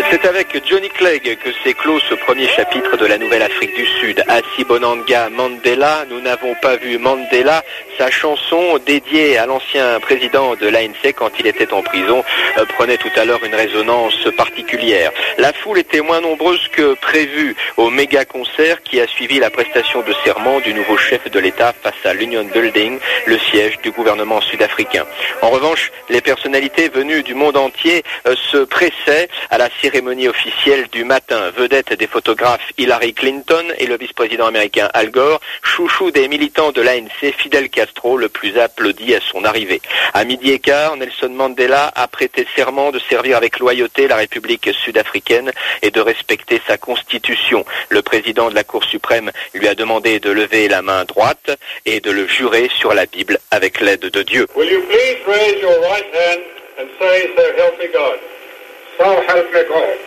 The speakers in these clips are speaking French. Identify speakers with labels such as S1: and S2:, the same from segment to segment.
S1: C'est avec Johnny Clegg que s'est clos ce premier chapitre de la Nouvelle-Afrique du Sud. Asibonanga Mandela, nous n'avons pas vu Mandela. Sa chanson dédiée à l'ancien président de l'ANC quand il était en prison prenait tout à l'heure une résonance particulière. La foule était moins nombreuse que prévu au méga concert qui a suivi la prestation de serment du nouveau chef de l'État face à l'Union Building, le siège du gouvernement sud-africain. En revanche, les personnalités venues du monde entier se pressaient à la cérémonie officielle du matin. Vedette des photographes Hillary Clinton et le vice-président américain Al Gore, chouchou des militants de l'ANC, Fidel Castro, le plus applaudi à son arrivée. À midi et quart, Nelson Mandela a prêté serment de servir avec loyauté la République sud-africaine et de respecter sa constitution. Le président de la Cour suprême lui a demandé de lever la main droite et de le jurer sur la Bible avec l'aide de Dieu.
S2: Will you please raise your right hand and say, "So help me God"? So help me God.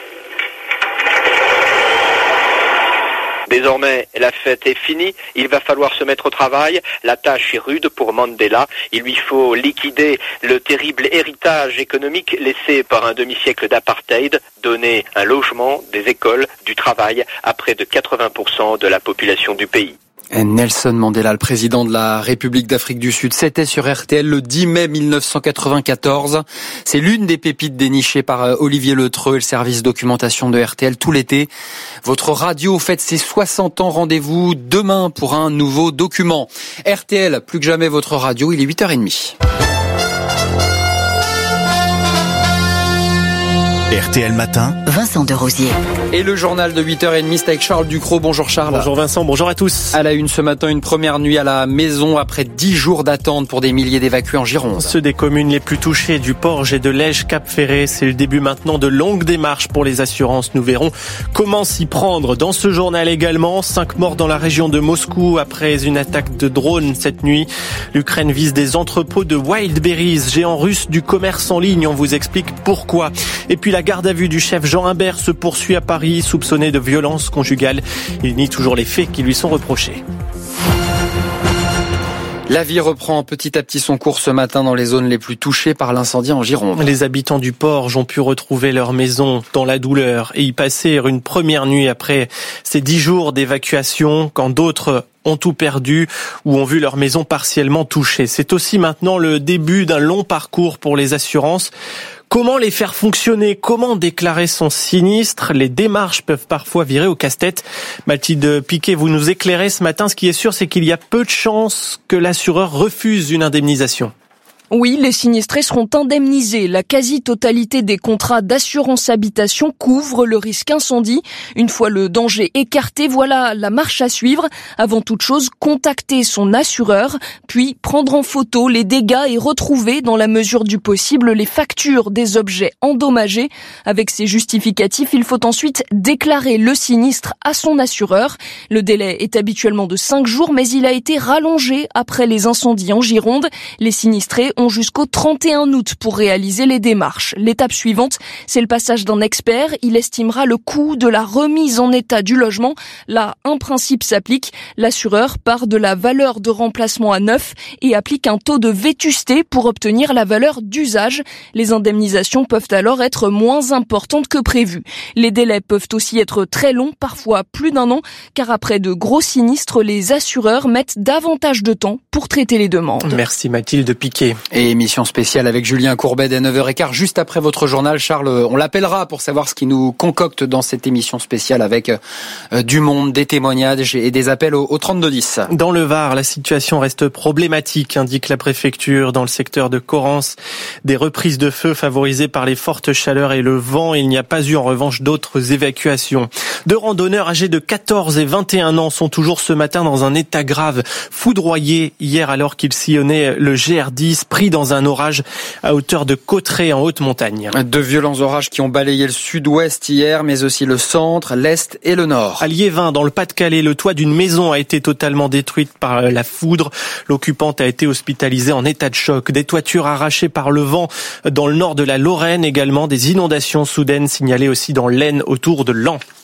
S1: Désormais, la fête est finie, il va falloir se mettre au travail. La tâche est rude pour Mandela. Il lui faut liquider le terrible héritage économique laissé par un demi-siècle d'apartheid, donner un logement, des écoles, du travail à près de 80% de la population du pays.
S3: Nelson Mandela, le président de la République d'Afrique du Sud, c'était sur RTL le 10 mai 1994. C'est l'une des pépites dénichées par Olivier Letreux et le service documentation de RTL tout l'été. Votre radio fête ses 60 ans. Rendez-vous demain pour un nouveau document. RTL, plus que jamais votre radio, il est 8h30.
S4: RTL Matin,
S5: Vincent Derosier.
S3: Et le journal de 8h30, c'est avec Charles Ducrot. Bonjour Charles.
S6: Bonjour Vincent, bonjour à tous.
S3: À la une ce matin, une première nuit à la maison après 10 jours d'attente pour des milliers d'évacués en Gironde.
S6: Ceux des communes les plus touchées du Porge et de Lège-Cap-Ferré. C'est le début maintenant de longues démarches pour les assurances. Nous verrons comment s'y prendre. Dans ce journal également, 5 morts dans la région de Moscou après une attaque de drone cette nuit. L'Ukraine vise des entrepôts de Wildberries, géant russe du commerce en ligne. On vous explique pourquoi. Et puis la garde à vue du chef Jean Imbert se poursuit à Paris, soupçonné de violence conjugale. Il nie toujours les faits qui lui sont reprochés.
S3: La vie reprend petit à petit son cours ce matin dans les zones les plus touchées par l'incendie en Gironde.
S6: Les habitants du Porge ont pu retrouver leur maison dans la douleur et y passer une première nuit après ces 10 jours d'évacuation, quand d'autres ont tout perdu ou ont vu leur maison partiellement touchée. C'est aussi maintenant le début d'un long parcours pour les assurances. Comment les faire fonctionner? Comment déclarer son sinistre? Les démarches peuvent parfois virer au casse-tête. Mathilde Piquet, vous nous éclairez ce matin. Ce qui est sûr, c'est qu'il y a peu de chances que l'assureur refuse une indemnisation.
S7: Oui, les sinistrés seront indemnisés. La quasi-totalité des contrats d'assurance habitation couvre le risque incendie. Une fois le danger écarté, voilà la marche à suivre. Avant toute chose, contacter son assureur, puis prendre en photo les dégâts et retrouver, dans la mesure du possible, les factures des objets endommagés. Avec ces justificatifs, il faut ensuite déclarer le sinistre à son assureur. Le délai est habituellement de 5 jours, mais il a été rallongé après les incendies en Gironde. Les sinistrés ont jusqu'au 31 août pour réaliser les démarches. L'étape suivante, c'est le passage d'un expert. Il estimera le coût de la remise en état du logement. Là, un principe s'applique. L'assureur part de la valeur de remplacement à neuf et applique un taux de vétusté pour obtenir la valeur d'usage. Les indemnisations peuvent alors être moins importantes que prévu. Les délais peuvent aussi être très longs, parfois plus d'1 an, car après de gros sinistres, les assureurs mettent davantage de temps pour traiter les demandes.
S6: Merci Mathilde Piquet.
S3: Et émission spéciale avec Julien Courbet dès 9h15, juste après votre journal. Charles, on l'appellera pour savoir ce qui nous concocte dans cette émission spéciale avec du monde, des témoignages et des appels au 3210.
S6: Dans le Var, la situation reste problématique, indique la préfecture. Dans le secteur de Corrence, des reprises de feu favorisées par les fortes chaleurs et le vent. Il n'y a pas eu en revanche d'autres évacuations. 2 randonneurs âgés de 14 et 21 ans sont toujours ce matin dans un état grave, foudroyés hier alors qu'ils sillonnaient le GR10, pris dans un orage à hauteur de Cauterets en haute montagne.
S3: De violents orages qui ont balayé le sud-ouest hier, mais aussi le centre, l'est et le nord.
S6: À Liévin, dans le Pas-de-Calais, le toit d'une maison a été totalement détruite par la foudre. L'occupante a été hospitalisée en état de choc. Des toitures arrachées par le vent dans le nord de la Lorraine également. Des inondations soudaines signalées aussi dans l'Aisne autour de Laon.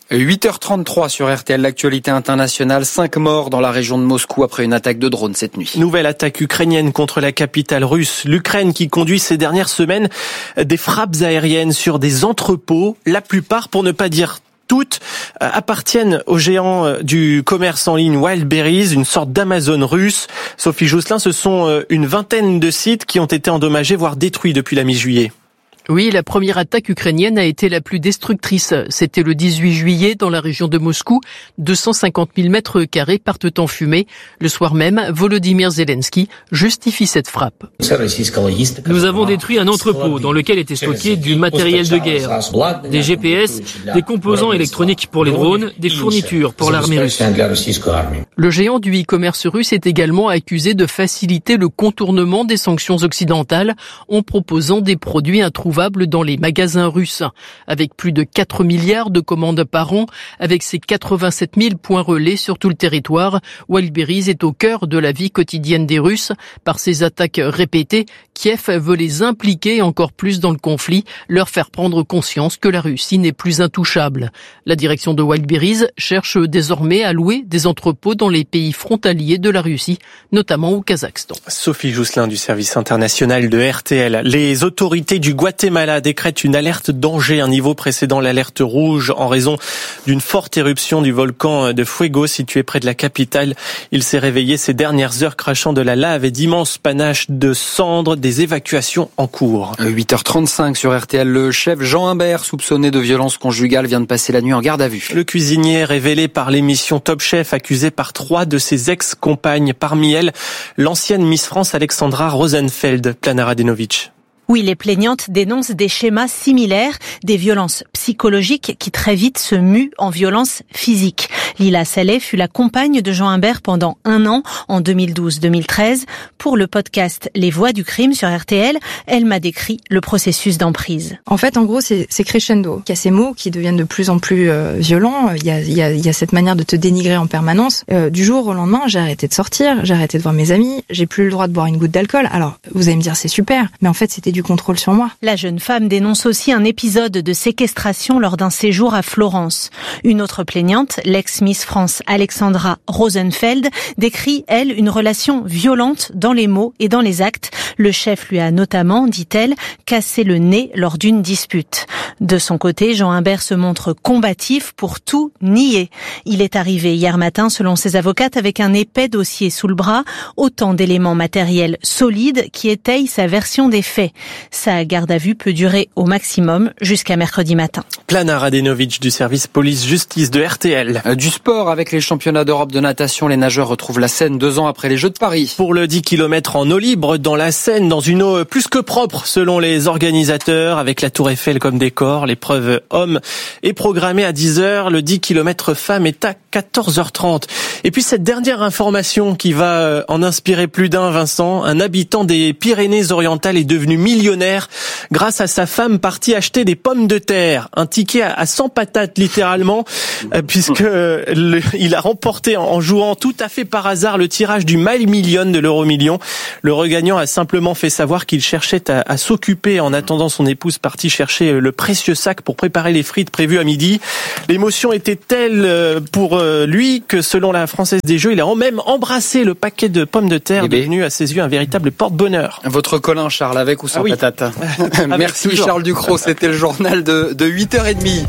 S3: 8h33 sur RTL, l'actualité internationale. 5 morts dans la région de Moscou après une attaque de drone cette nuit.
S6: Nouvelle attaque ukrainienne contre la capitale russe. L'Ukraine qui conduit ces dernières semaines des frappes aériennes sur des entrepôts. La plupart, pour ne pas dire toutes, appartiennent aux géants du commerce en ligne Wildberries, une sorte d'Amazon russe. Sophie Jousselin, ce sont une vingtaine de sites qui ont été endommagés, voire détruits depuis la mi-juillet.
S4: Oui, la première attaque ukrainienne a été la plus destructrice. C'était le 18 juillet dans la région de Moscou. 250 000 mètres carrés partent en fumée. Le soir même, Volodymyr Zelensky justifie cette frappe.
S5: Nous avons détruit un entrepôt dans lequel était stocké du matériel de guerre, des GPS, des composants électroniques pour les drones, des fournitures pour l'armée russe.
S4: Le géant du e-commerce russe est également accusé de faciliter le contournement des sanctions occidentales en proposant des produits introuvables dans les magasins russes. Avec plus de 4 milliards de commandes par an, avec ses 87 000 points relais sur tout le territoire, Wildberries est au cœur de la vie quotidienne des Russes. Par ses attaques répétées, Kiev veut les impliquer encore plus dans le conflit, leur faire prendre conscience que la Russie n'est plus intouchable. La direction de Wildberries cherche désormais à louer des entrepôts dans les pays frontaliers de la Russie, notamment au Kazakhstan.
S6: Sophie Jousselin du service international de RTL. Les autorités du Guatemala décrète une alerte danger, un niveau précédant l'alerte rouge en raison d'une forte éruption du volcan de Fuego situé près de la capitale. Il s'est réveillé ces dernières heures crachant de la lave et d'immenses panaches de cendres, des évacuations en cours.
S3: 8h35 sur RTL, le chef Jean Humbert, soupçonné de violence conjugale, vient de passer la nuit en garde à vue.
S6: Le cuisinier révélé par l'émission Top Chef, accusé par 3 de ses ex-compagnes, parmi elles l'ancienne Miss France Alexandra Rosenfeld. Plana Radenovic.
S8: Oui, les plaignantes dénoncent des schémas similaires, des violences psychologiques qui très vite se muent en violences physiques. Lila Saleh fut la compagne de Jean Humbert pendant 1 an, en 2012-2013. Pour le podcast Les Voix du crime sur RTL, elle m'a décrit le processus d'emprise.
S9: En fait, en gros, c'est crescendo. Il y a ces mots qui deviennent de plus en plus violents. Il y a cette manière de te dénigrer en permanence. Du jour au lendemain, j'ai arrêté de sortir, j'ai arrêté de voir mes amis, j'ai plus le droit de boire une goutte d'alcool. Alors, vous allez me dire, c'est super, mais en fait, c'était du contrôle sur moi.
S8: La jeune femme dénonce aussi un épisode de séquestration lors d'un séjour à Florence. Une autre plaignante, l'ex-Miss France Alexandra Rosenfeld, décrit, elle, une relation violente dans les mots et dans les actes. Le chef lui a notamment, dit-elle, cassé le nez lors d'une dispute. De son côté, Jean Humbert se montre combatif pour tout nier. Il est arrivé hier matin, selon ses avocates, avec un épais dossier sous le bras, autant d'éléments matériels solides qui étayent sa version des faits. Sa garde à vue peut durer au maximum jusqu'à mercredi matin.
S6: Plana Radenovic du service police-justice de RTL.
S3: Du sport avec les championnats d'Europe de natation, les nageurs retrouvent la Seine 2 ans après les Jeux de Paris.
S6: Pour le 10 km en eau libre dans la Seine, dans une eau plus que propre selon les organisateurs, avec la Tour Eiffel comme décor, l'épreuve homme est programmée à 10h, le 10 km femme est à 14h30. Et puis cette dernière information qui va en inspirer plus d'un, Vincent, un habitant des Pyrénées-Orientales est devenu millionnaire grâce à sa femme partie acheter des pommes de terre. Un ticket à 100 patates littéralement, puisque il a remporté en jouant tout à fait par hasard le tirage du Mile Million de l'Euro-Million. Le regagnant a simplement fait savoir qu'il cherchait à s'occuper en attendant son épouse partie chercher le précieux sac pour préparer les frites prévues à midi. L'émotion était telle pour lui que selon la Française des Jeux, il a même embrassé le paquet de pommes de terre, devenu à ses yeux un véritable porte-bonheur.
S3: Votre Colin, Charles, avec ou sans patate. Merci toujours. Charles Ducrot, c'était le journal de 8h30.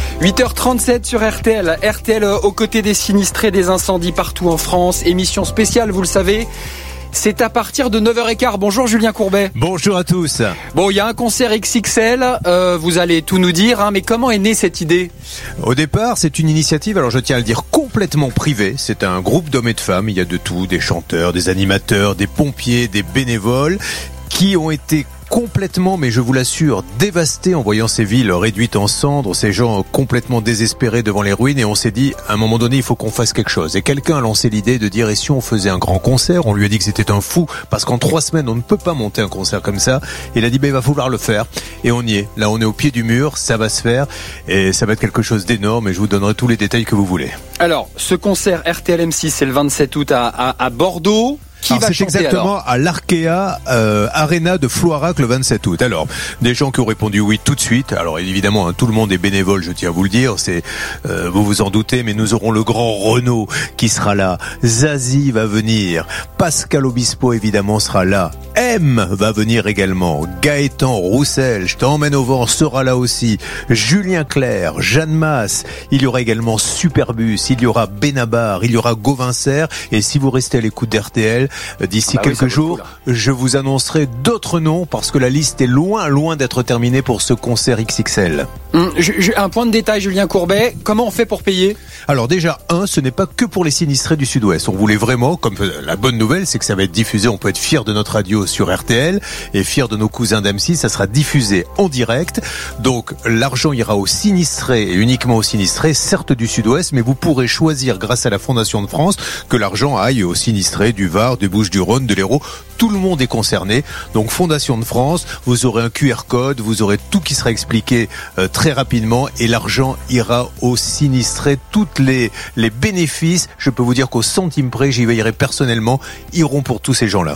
S3: 8h37 sur RTL. RTL aux côtés des sinistrés des incendies partout en France. Émission spéciale, vous le savez. C'est à partir de 9h15. Bonjour Julien Courbet.
S10: Bonjour à tous.
S3: Bon, il y a un concert XXL, vous allez tout nous dire, mais comment est née cette idée ?
S10: Au départ, c'est une initiative, alors je tiens à le dire, complètement privée. C'est un groupe d'hommes et de femmes, il y a de tout, des chanteurs, des animateurs, des pompiers, des bénévoles, qui ont été complètement, mais je vous l'assure, dévastés en voyant ces villes réduites en cendres, ces gens complètement désespérés devant les ruines, et on s'est dit, à un moment donné, il faut qu'on fasse quelque chose. Et quelqu'un a lancé l'idée de dire, et si on faisait un grand concert ? On lui a dit que c'était un fou, parce qu'en 3 semaines, on ne peut pas monter un concert comme ça. Il a dit, il va falloir le faire. Et on y est. Là, on est au pied du mur, ça va se faire, et ça va être quelque chose d'énorme, et je vous donnerai tous les détails que vous voulez.
S3: Alors, ce concert RTL M6, c'est le 27 août à Bordeaux. Qui va
S10: c'est
S3: chanter
S10: exactement
S3: alors
S10: à l'Arkea Arena de Floirac le 27 août. Alors, des gens qui ont répondu oui tout de suite. Alors évidemment, tout le monde est bénévole, je tiens à vous le dire. C'est vous vous en doutez, mais nous aurons le grand Renaud qui sera là. Zazie va venir. Pascal Obispo évidemment sera là. M va venir également. Gaëtan Roussel, je t'emmène au vent, sera là aussi. Julien Clerc, Jeanne Masse. Il y aura également Superbus. Il y aura Benabar. Il y aura Gauvincer. Et si vous restez à l'écoute d'RTL, d'ici quelques jours, je vous annoncerai d'autres noms parce que la liste est loin d'être terminée pour ce concert XXL.
S3: Un point de détail, Julien Courbet. Comment on fait pour payer ?
S10: Alors déjà, ce n'est pas que pour les sinistrés du Sud-Ouest. On voulait vraiment, comme la bonne nouvelle, c'est que ça va être diffusé. On peut être fier de notre radio sur RTL et fier de nos cousins d'M6. Ça sera diffusé en direct. Donc l'argent ira aux sinistrés et uniquement aux sinistrés, certes du Sud-Ouest, mais vous pourrez choisir grâce à la Fondation de France que l'argent aille aux sinistrés du Var, du Bouches-du-Rhône, de l'Hérault. Tout le monde est concerné. Donc Fondation de France, vous aurez un QR code, vous aurez tout qui sera expliqué très rapidement et l'argent ira aux sinistrés. Toutes les bénéfices, je peux vous dire qu'au centime près, j'y veillerai personnellement, iront pour tous ces gens-là.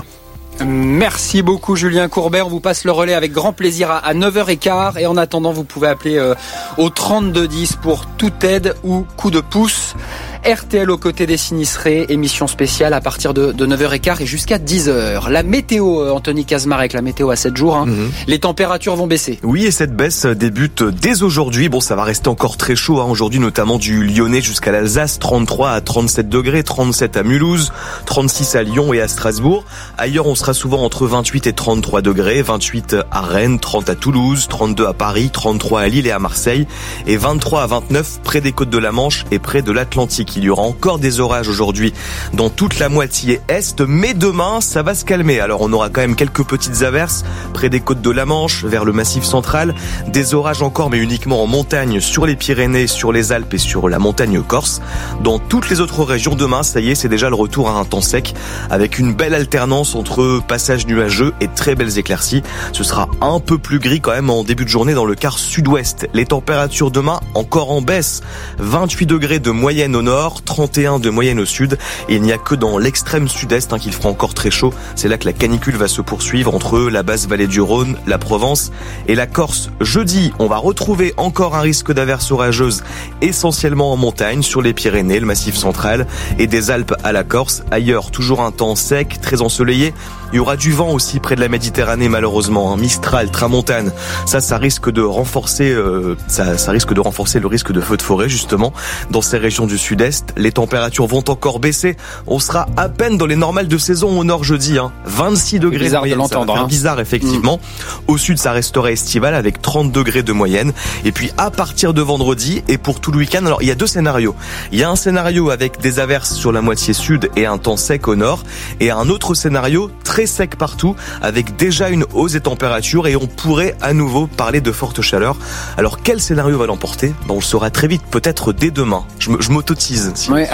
S3: Merci beaucoup Julien Courbet, on vous passe le relais avec grand plaisir à 9h15 et en attendant vous pouvez appeler au 3210 pour toute aide ou coup de pouce. RTL aux côtés des sinistrés, émission spéciale à partir de 9h15 et jusqu'à 10h. La météo, Anthony Kazmarek, la météo à 7 jours, les températures vont baisser.
S11: Oui, et cette baisse débute dès aujourd'hui. Bon, ça va rester encore très chaud aujourd'hui, notamment du Lyonnais jusqu'à l'Alsace, 33 à 37 degrés, 37 à Mulhouse, 36 à Lyon et à Strasbourg. Ailleurs, on sera souvent entre 28 et 33 degrés, 28 à Rennes, 30 à Toulouse, 32 à Paris, 33 à Lille et à Marseille et 23 à 29 près des côtes de la Manche et près de l'Atlantique. Il y aura encore des orages aujourd'hui dans toute la moitié est, mais demain, ça va se calmer. Alors, on aura quand même quelques petites averses près des côtes de la Manche, vers le Massif central. Des orages encore, mais uniquement en montagne, sur les Pyrénées, sur les Alpes et sur la montagne corse. Dans toutes les autres régions, demain, ça y est, c'est déjà le retour à un temps sec, avec une belle alternance entre passages nuageux et très belles éclaircies. Ce sera un peu plus gris quand même en début de journée dans le quart sud-ouest. Les températures demain, encore en baisse. 28 degrés de moyenne au nord, 31 de moyenne au sud, et il n'y a que dans l'extrême sud-est qu'il fera encore très chaud. C'est là que la canicule va se poursuivre entre la basse vallée du Rhône, la Provence et la Corse. Jeudi, on va retrouver encore un risque d'averses orageuses, essentiellement en montagne, sur les Pyrénées, le Massif central et des Alpes à la Corse. Ailleurs, toujours un temps sec, très ensoleillé. Il y aura du vent aussi près de la Méditerranée, malheureusement. Mistral, tramontane. Ça risque de renforcer, ça risque de renforcer le risque de feux de forêt, justement, dans ces régions du sud-est. Les températures vont encore baisser. On sera à peine dans les normales de saison au nord jeudi, 26 degrés.
S3: C'est bizarre de l'entendre,
S11: ça va faire bizarre, effectivement. Au sud, ça resterait estival avec 30 degrés de moyenne. Et puis, à partir de vendredi et pour tout le week-end, alors, il y a deux scénarios. Il y a un scénario avec des averses sur la moitié sud et un temps sec au nord. Et un autre scénario très sec partout, avec déjà une hausse des températures, et on pourrait à nouveau parler de forte chaleur. Alors quel scénario va l'emporter ? On le saura très vite, peut-être dès demain. Je m'auto-tease.
S3: Oui,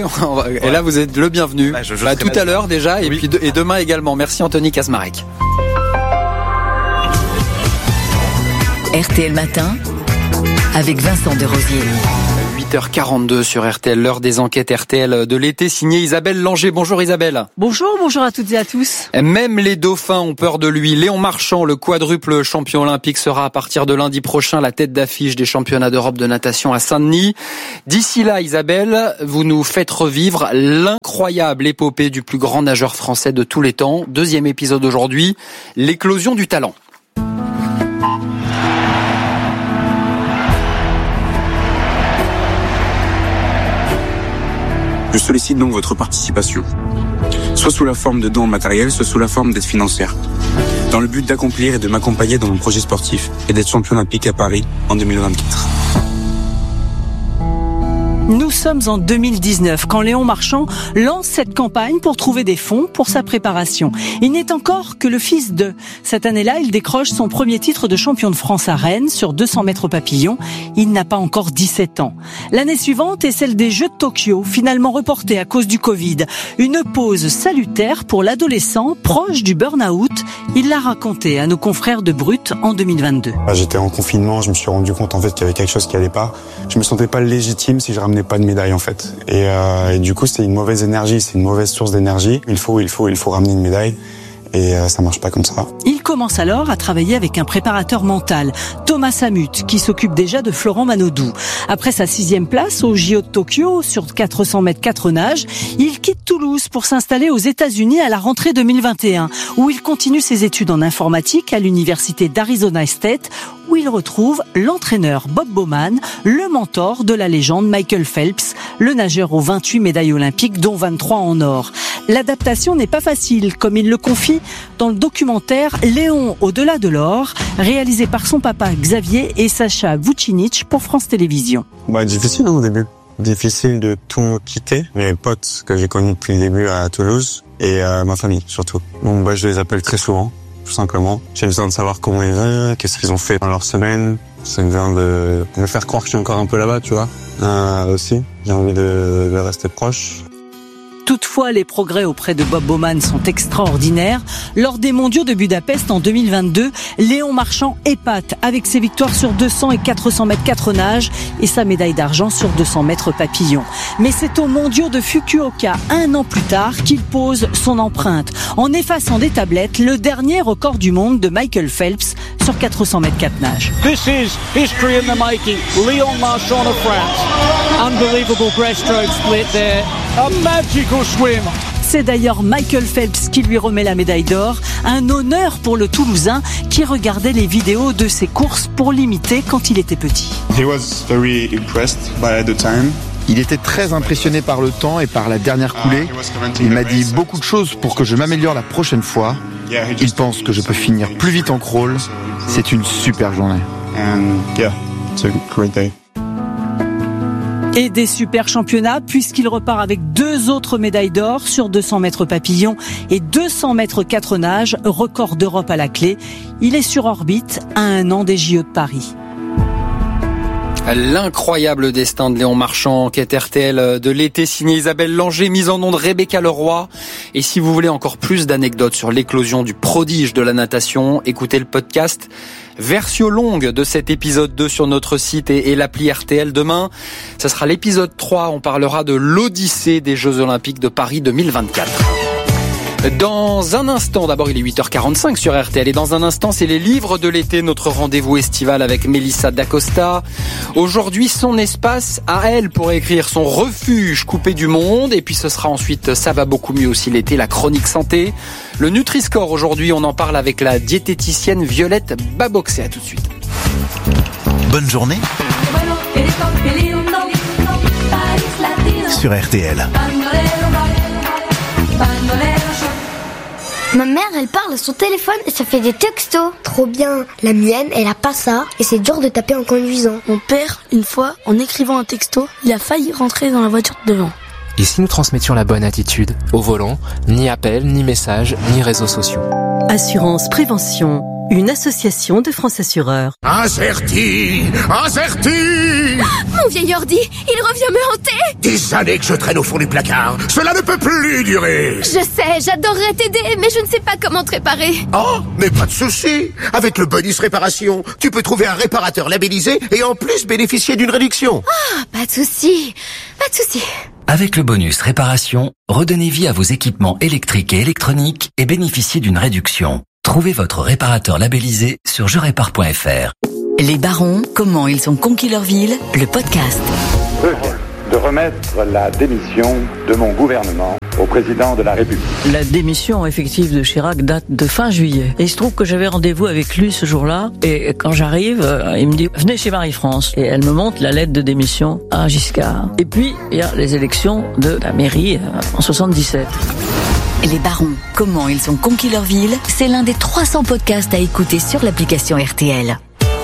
S3: et là vous êtes le bienvenu. Tout à l'heure déjà, et puis et demain également. Merci Anthony Kazmarek.
S12: RTL Matin avec Vincent Desrosiers.
S3: 8h42 sur RTL, l'heure des enquêtes RTL de l'été, signée Isabelle Langer. Bonjour Isabelle.
S13: Bonjour à toutes et à tous.
S3: Même les dauphins ont peur de lui. Léon Marchand, le quadruple champion olympique, sera à partir de lundi prochain la tête d'affiche des championnats d'Europe de natation à Saint-Denis. D'ici là, Isabelle, vous nous faites revivre l'incroyable épopée du plus grand nageur français de tous les temps. Deuxième épisode aujourd'hui, l'éclosion du talent.
S14: Je sollicite donc votre participation, soit sous la forme de dons matériels, soit sous la forme d'aide financière, dans le but d'accomplir et de m'accompagner dans mon projet sportif et d'être champion olympique à Paris en 2024.
S13: Nous sommes en 2019 quand Léon Marchand lance cette campagne pour trouver des fonds pour sa préparation. Il n'est encore que le fils de. Cette année-là, il décroche son premier titre de champion de France à Rennes sur 200 mètres papillon. Il n'a pas encore 17 ans. L'année suivante est celle des Jeux de Tokyo, finalement reportée à cause du Covid. Une pause salutaire pour l'adolescent proche du burn-out. Il l'a raconté à nos confrères de Brut en 2022.
S14: J'étais en confinement, je me suis rendu compte en fait qu'il y avait quelque chose qui allait pas. Je me sentais pas légitime si je ramenais ramenais pas de médaille en fait. Et du coup, c'est une mauvaise énergie, c'est une mauvaise source d'énergie. Il faut ramener une médaille. Et ça marche pas comme ça.
S13: Il commence alors à travailler avec un préparateur mental, Thomas Samut, qui s'occupe déjà de Florent Manodou. Après sa 6e place au JO de Tokyo sur 400 mètres 4 nages, il quitte Toulouse pour s'installer aux États-Unis à la rentrée 2021, où il continue ses études en informatique à l'université d'Arizona State, où il retrouve l'entraîneur Bob Bowman, le mentor de la légende Michael Phelps, le nageur aux 28 médailles olympiques, dont 23 en or. L'adaptation n'est pas facile, comme il le confie dans le documentaire Léon au-delà de l'or, réalisé par son papa Xavier et Sacha Vucinic pour France Télévisions.
S14: Difficile au début. Difficile de tout quitter. Mes potes que j'ai connus depuis le début à Toulouse et ma famille surtout. Donc je les appelle très souvent, tout simplement. J'ai besoin de savoir comment ils vont, qu'est-ce qu'ils ont fait dans leur semaine. C'est besoin de me faire croire que je suis encore un peu là-bas, tu vois. Aussi, j'ai envie de rester proche.
S13: Toutefois, les progrès auprès de Bob Bowman sont extraordinaires. Lors des mondiaux de Budapest en 2022, Léon Marchand épate avec ses victoires sur 200 et 400 mètres 4 nages et sa médaille d'argent sur 200 mètres papillon. Mais c'est aux mondiaux de Fukuoka, 1 an plus tard, qu'il pose son empreinte, en effaçant des tablettes le dernier record du monde de Michael Phelps sur 400 mètres 4 nages.
S15: This is history in the making. Léon Marchand of France. Unbelievable breaststroke split there. A magical swim.
S13: C'est d'ailleurs Michael Phelps qui lui remet la médaille d'or, un honneur pour le Toulousain qui regardait les vidéos de ses courses pour l'imiter quand il était petit.
S14: He was very impressed by the time.
S16: Il était très impressionné par le temps et par la dernière coulée. Il m'a dit beaucoup de choses pour que je m'améliore la prochaine fois. Il pense que je peux finir plus vite en crawl. C'est une super journée.
S14: It's a great day.
S13: Et des super championnats puisqu'il repart avec 2 autres médailles d'or sur 200 mètres papillon et 200 mètres 4 nages, record d'Europe à la clé. Il est sur orbite à 1 an des JO de Paris.
S3: L'incroyable destin de Léon Marchand, enquête RTL de l'été, signée Isabelle Langer, mise en onde Rebecca Leroy. Et si vous voulez encore plus d'anecdotes sur l'éclosion du prodige de la natation, écoutez le podcast version longue de cet épisode 2 sur notre site et l'appli RTL. Demain, ça sera l'épisode 3, on parlera de l'Odyssée des Jeux Olympiques de Paris 2024. Dans un instant, d'abord il est 8h45 sur RTL et dans un instant c'est les livres de l'été, notre rendez-vous estival avec Mélissa Dacosta. Aujourd'hui son espace à elle pour écrire son refuge coupé du monde et puis ce sera ensuite ça va beaucoup mieux aussi l'été, la chronique santé. Le Nutri-Score aujourd'hui on en parle avec la diététicienne Violette Baboxé. À tout de suite.
S17: Bonne journée sur RTL.
S18: Ma mère, elle parle à son téléphone et ça fait des textos. Trop bien. La mienne, elle a pas ça et c'est dur de taper en conduisant.
S19: Mon père, une fois, en écrivant un texto, il a failli rentrer dans la voiture de devant.
S20: Et si nous transmettions la bonne attitude au volant, ni appel, ni message, ni réseaux sociaux.
S21: Assurance Prévention, une association de France Assureurs.
S22: Incerti.
S18: Mon vieil ordi, il revient me hanter.
S22: Des années que je traîne au fond du placard. Cela ne peut plus durer.
S18: Je sais, j'adorerais t'aider, mais je ne sais pas comment te réparer.
S22: Oh, mais pas de souci. Avec le bonus réparation, tu peux trouver un réparateur labellisé et en plus bénéficier d'une réduction.
S18: Ah, pas de souci.
S23: Avec le bonus réparation, redonnez vie à vos équipements électriques et électroniques et bénéficiez d'une réduction. Trouvez votre réparateur labellisé sur jerépare.fr.
S12: Les barons, comment ils ont conquis leur ville, le podcast.
S24: Je viens de remettre la démission de mon gouvernement au président de la République.
S25: La démission effective de Chirac date de fin juillet. Et il se trouve que j'avais rendez-vous avec lui ce jour-là. Et quand j'arrive, il me dit « Venez chez Marie-France ». Et elle me montre la lettre de démission à Giscard. Et puis, il y a les élections de la mairie en 77.
S12: Les barons, comment ils ont conquis leur ville, c'est l'un des 300 podcasts à écouter sur l'application RTL.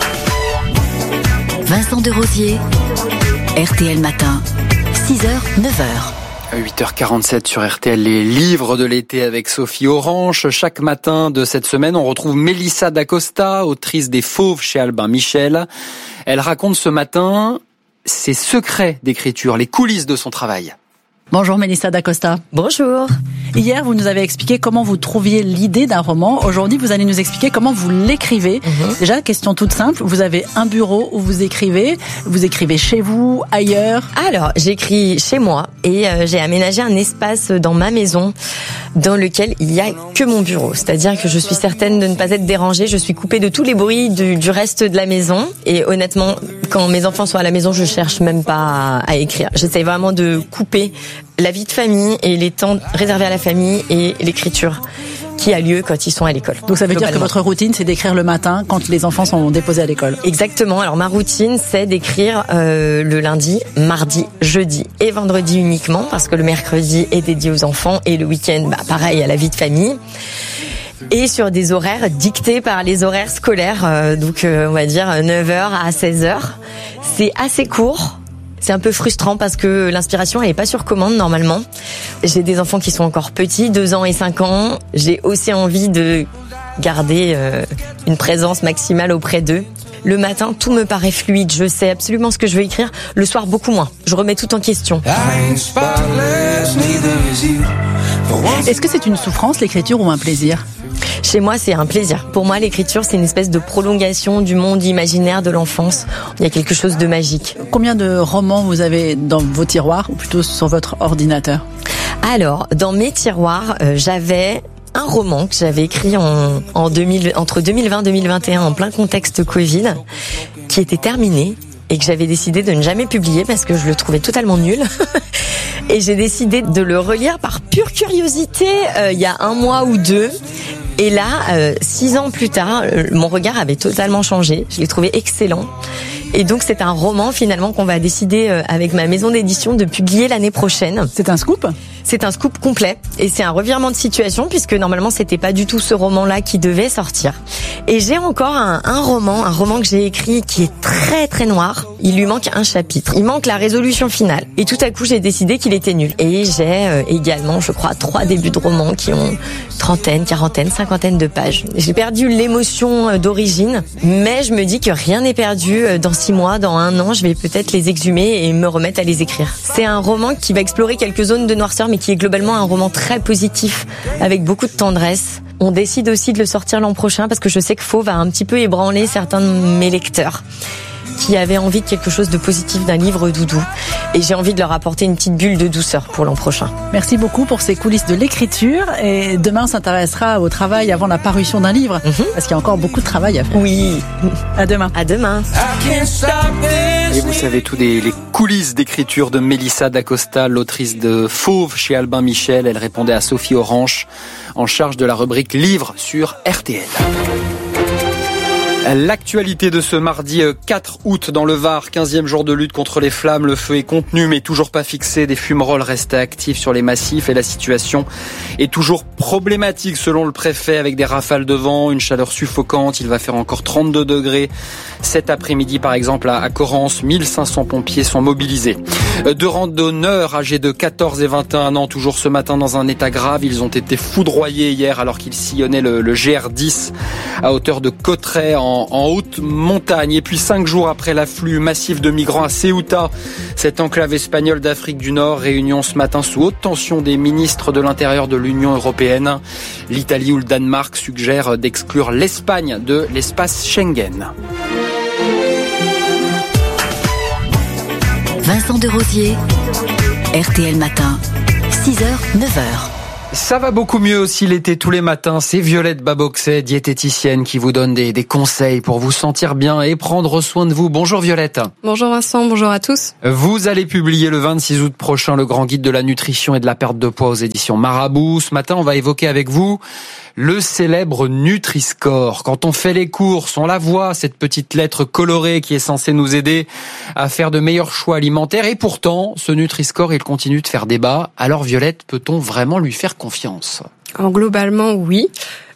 S12: Vincent Desrosiers, RTL Matin, 6h, 9h.
S3: 8h47 sur RTL, les livres de l'été avec Sophie Orange. Chaque matin de cette semaine, on retrouve Mélissa Dacosta, autrice des Fauves chez Albin Michel. Elle raconte ce matin ses secrets d'écriture, les coulisses de son travail.
S1: Bonjour Mélissa D'Acosta.
S2: Bonjour.
S1: Hier, vous nous avez expliqué comment vous trouviez l'idée d'un roman. Aujourd'hui, vous allez nous expliquer comment vous l'écrivez. Déjà, question toute simple, vous avez un bureau où vous écrivez chez vous, ailleurs?
S2: Alors, j'écris chez moi et j'ai aménagé un espace dans ma maison dans lequel il n'y a que mon bureau. C'est-à-dire que je suis certaine de ne pas être dérangée, je suis coupée de tous les bruits du reste de la maison. Et honnêtement, quand mes enfants sont à la maison, je cherche même pas à écrire. J'essaie vraiment de couper la vie de famille et les temps réservés à la famille et l'écriture qui a lieu quand ils sont à l'école.
S1: Donc ça veut dire que votre routine, c'est d'écrire le matin quand les enfants sont déposés à l'école?
S2: Exactement. Alors ma routine, c'est d'écrire le lundi, mardi, jeudi et vendredi uniquement, parce que le mercredi est dédié aux enfants et le week-end, pareil, à la vie de famille. Et sur des horaires dictés par les horaires scolaires, donc on va dire 9h à 16h. C'est assez court. C'est un peu frustrant parce que l'inspiration, elle est pas sur commande normalement. J'ai des enfants qui sont encore petits, 2 ans et 5 ans. J'ai aussi envie de garder une présence maximale auprès d'eux. Le matin, tout me paraît fluide. Je sais absolument ce que je veux écrire. Le soir, beaucoup moins. Je remets tout en question.
S1: Est-ce que c'est une souffrance, l'écriture, ou un plaisir?
S2: Chez moi, c'est un plaisir. Pour moi, l'écriture, c'est une espèce de prolongation du monde imaginaire de l'enfance. Il y a quelque chose de magique.
S1: Combien de romans vous avez dans vos tiroirs, ou plutôt sur votre ordinateur?
S2: Alors, dans mes tiroirs, j'avais un roman que j'avais écrit entre 2020 et 2021, en plein contexte Covid, qui était terminé et que j'avais décidé de ne jamais publier parce que je le trouvais totalement nul. Et j'ai décidé de le relire par pure curiosité il y a 1 mois ou 2. Et là, 6 ans plus tard, mon regard avait totalement changé. Je l'ai trouvé excellent. Et donc, c'est un roman, finalement, qu'on va décider avec ma maison d'édition de publier l'année prochaine.
S1: C'est un scoop ?
S2: C'est un scoop complet. Et c'est un revirement de situation, puisque normalement, c'était pas du tout ce roman-là qui devait sortir. Et j'ai encore un roman que j'ai écrit qui est très, très noir. Il lui manque un chapitre. Il manque la résolution finale. Et tout à coup, j'ai décidé qu'il était nul. Et j'ai également, je crois, 3 débuts de romans qui ont 30, 40, 50 de pages. J'ai perdu l'émotion d'origine, mais je me dis que rien n'est perdu. Dans 6 mois, dans 1 an, je vais peut-être les exhumer et me remettre à les écrire. C'est un roman qui va explorer quelques zones de noirceur, mais qui est globalement un roman très positif, avec beaucoup de tendresse. On décide aussi de le sortir l'an prochain, parce que je sais que Faux va un petit peu ébranler certains de mes lecteurs qui avaient envie de quelque chose de positif, d'un livre doudou. Et j'ai envie de leur apporter une petite bulle de douceur pour l'an prochain.
S1: Merci beaucoup pour ces coulisses de l'écriture. Et demain, on s'intéressera au travail avant la parution d'un livre. Parce qu'il y a encore beaucoup de travail à faire.
S2: Oui.
S1: À demain.
S2: À demain.
S3: Et vous savez tout les coulisses d'écriture de Mélissa D'Acosta, l'autrice de Fauve chez Albin Michel. Elle répondait à Sophie Orange, en charge de la rubrique Livres sur RTL. L'actualité de ce mardi 4 août dans le Var, 15e jour de lutte contre les flammes. Le feu est contenu mais toujours pas fixé. Des fumerolles restent actifs sur les massifs et la situation est toujours problématique selon le préfet, avec des rafales de vent, une chaleur suffocante. Il va faire encore 32 degrés cet après-midi par exemple à Corrence. 1500 pompiers sont mobilisés. 2 randonneurs âgés de 14 et 21 ans toujours ce matin dans un état grave. Ils ont été foudroyés hier alors qu'ils sillonnaient le GR10 à hauteur de Cauterets en haute montagne. Et puis 5 jours après l'afflux massif de migrants à Ceuta, cette enclave espagnole d'Afrique du Nord, réunion ce matin sous haute tension des ministres de l'Intérieur de l'Union européenne. L'Italie ou le Danemark suggèrent d'exclure l'Espagne de l'espace Schengen.
S12: Vincent Desrosiers, RTL Matin, 6h, 9h.
S3: Ça va beaucoup mieux aussi l'été tous les matins. C'est Violette Baboxet, diététicienne, qui vous donne des conseils pour vous sentir bien et prendre soin de vous. Bonjour Violette.
S4: Bonjour Vincent, bonjour à tous.
S3: Vous allez publier le 26 août prochain le grand guide de la nutrition et de la perte de poids aux éditions Marabout. Ce matin, on va évoquer avec vous le célèbre Nutri-Score. Quand on fait les courses, on la voit, cette petite lettre colorée qui est censée nous aider à faire de meilleurs choix alimentaires. Et pourtant, ce Nutri-Score, il continue de faire débat. Alors Violette, peut-on vraiment lui faire confiance ?
S4: Alors globalement, oui.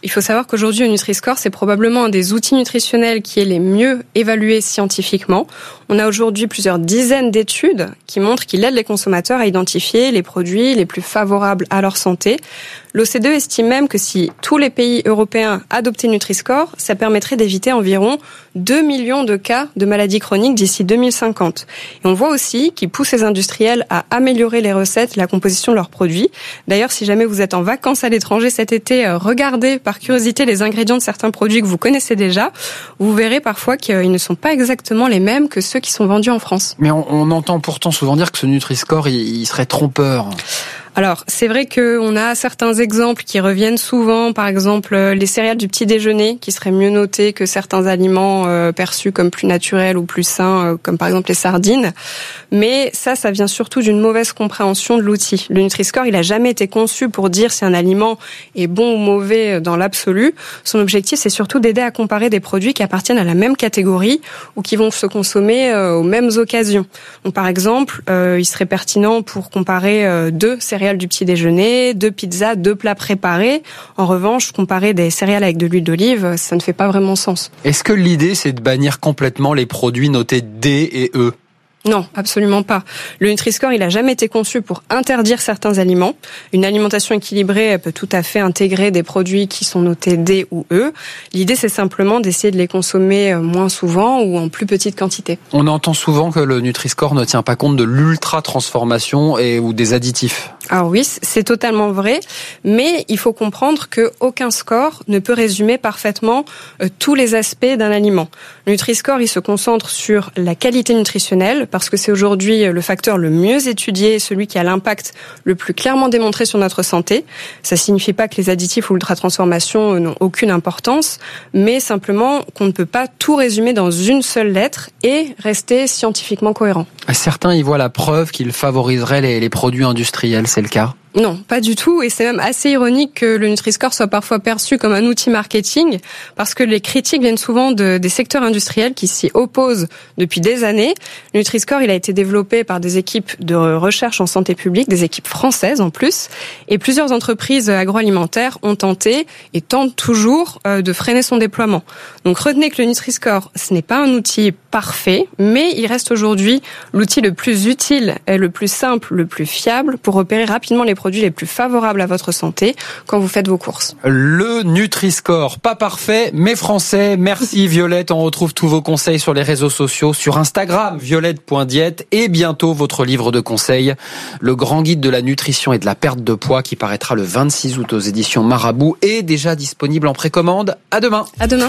S4: Il faut savoir qu'aujourd'hui, le Nutri-Score, c'est probablement un des outils nutritionnels qui est les mieux évalués scientifiquement. On a aujourd'hui plusieurs dizaines d'études qui montrent qu'il aide les consommateurs à identifier les produits les plus favorables à leur santé. L'OCDE estime même que si tous les pays européens adoptaient Nutri-Score, ça permettrait d'éviter environ 2 millions de cas de maladies chroniques d'ici 2050. Et on voit aussi qu'il pousse les industriels à améliorer les recettes et la composition de leurs produits. D'ailleurs, si jamais vous êtes en vacances à l'étranger cet été, regardez par curiosité les ingrédients de certains produits que vous connaissez déjà. Vous verrez parfois qu'ils ne sont pas exactement les mêmes que ceux qui sont vendus en France.
S3: Mais on entend pourtant souvent dire que ce Nutri-Score, il serait trompeur.
S4: Alors, c'est vrai qu'on a certains exemples qui reviennent souvent, par exemple les céréales du petit déjeuner qui seraient mieux notées que certains aliments perçus comme plus naturels ou plus sains, comme par exemple les sardines. Mais ça vient surtout d'une mauvaise compréhension de l'outil. Le Nutri-Score, il a jamais été conçu pour dire si un aliment est bon ou mauvais dans l'absolu. Son objectif, c'est surtout d'aider à comparer des produits qui appartiennent à la même catégorie ou qui vont se consommer aux mêmes occasions. Donc, par exemple, il serait pertinent pour comparer deux céréales du petit déjeuner, 2 pizzas, 2 plats préparés. En revanche, comparer des céréales avec de l'huile d'olive, ça ne fait pas vraiment sens.
S3: Est-ce que l'idée, c'est de bannir complètement les produits notés D et E ?
S4: Non, absolument pas. Le Nutri-Score, il a jamais été conçu pour interdire certains aliments. Une alimentation équilibrée, elle peut tout à fait intégrer des produits qui sont notés D ou E. L'idée, c'est simplement d'essayer de les consommer moins souvent ou en plus petite quantité.
S3: On entend souvent que le Nutri-Score ne tient pas compte de l'ultra-transformation ou des additifs.
S4: Alors oui, c'est totalement vrai, mais il faut comprendre qu'aucun score ne peut résumer parfaitement tous les aspects d'un aliment. Le Nutri-Score, il se concentre sur la qualité nutritionnelle, parce que c'est aujourd'hui le facteur le mieux étudié, celui qui a l'impact le plus clairement démontré sur notre santé. Ça signifie pas que les additifs ou l'ultra-transformation n'ont aucune importance, mais simplement qu'on ne peut pas tout résumer dans une seule lettre et rester scientifiquement cohérent.
S3: Certains y voient la preuve qu'ils favoriseraient les produits industriels, c'est le cas ?
S4: Non, pas du tout, et c'est même assez ironique que le Nutri-Score soit parfois perçu comme un outil marketing, parce que les critiques viennent souvent des secteurs industriels qui s'y opposent depuis des années. Le Nutri-Score, il a été développé par des équipes de recherche en santé publique, des équipes françaises en plus, et plusieurs entreprises agroalimentaires ont tenté et tentent toujours de freiner son déploiement. Donc retenez que le Nutri-Score, ce n'est pas un outil parfait, mais il reste aujourd'hui l'outil le plus utile et le plus simple, le plus fiable pour repérer rapidement les produits les plus favorables à votre santé quand vous faites vos courses.
S3: Le Nutri-Score, pas parfait, mais français. Merci Violette, on retrouve tous vos conseils sur les réseaux sociaux, sur Instagram, violette.diète, et bientôt votre livre de conseils, le grand guide de la nutrition et de la perte de poids, qui paraîtra le 26 août aux éditions Marabout, est déjà disponible en précommande. À demain.
S4: À demain.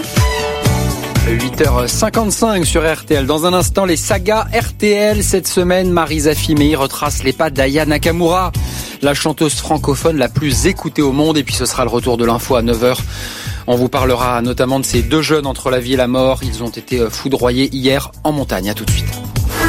S3: 8h55 sur RTL. Dans un instant, les sagas RTL. Cette semaine, Marisa Fimei retrace les pas d'Aya Nakamura, la chanteuse francophone la plus écoutée au monde. Et puis ce sera le retour de l'info à 9h. On vous parlera notamment de ces deux jeunes entre la vie et la mort. Ils ont été foudroyés hier en montagne. À tout de suite.